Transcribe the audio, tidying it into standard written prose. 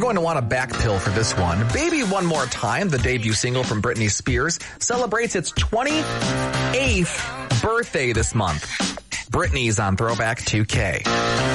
going to want a back pill for this one. Baby One More Time, the debut single from Britney Spears, celebrates its 28th birthday this month. Britney's on Throwback 2K.